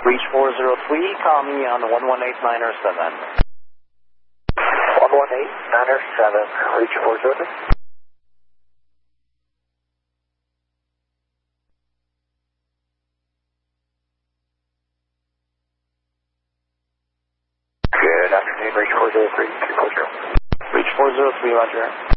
Reach 403, call me on the 118-907. 118-907, reach 403. Good afternoon, reach 403, 240. Reach 403, roger.